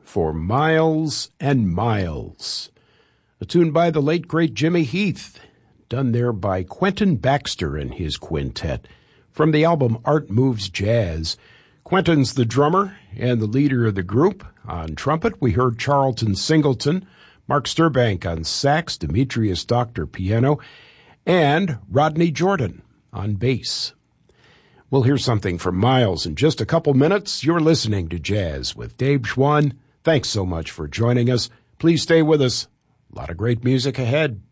for Miles and Miles, a tune by the late, great Jimmy Heath, done there by Quentin Baxter and his quintet, from the album Art Moves Jazz. Quentin's the drummer and the leader of the group. On trumpet, we heard Charlton Singleton, Mark Sturbank on sax, Demetrius Doctor piano, and Rodney Jordan on bass. We'll hear something from Miles in just a couple minutes. You're listening to Jazz with Dave Schwann. Thanks so much for joining us. Please stay with us. A lot of great music ahead.